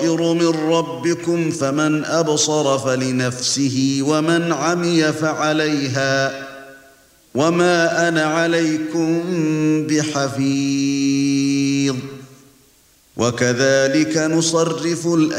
بصائر من ربكم فمن أبصر فلنفسه ومن عمي فعليها وما أنا عليكم بحفيظ وكذلك نصرف الآيات